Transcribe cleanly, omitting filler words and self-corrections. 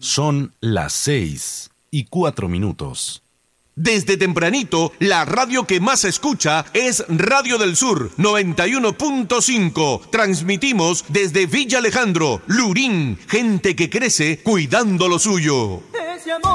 Son las 6:04. Desde tempranito, la radio que más se escucha es Radio del Sur 91.5. Transmitimos desde Villa Alejandro, Lurín, gente que crece cuidando lo suyo.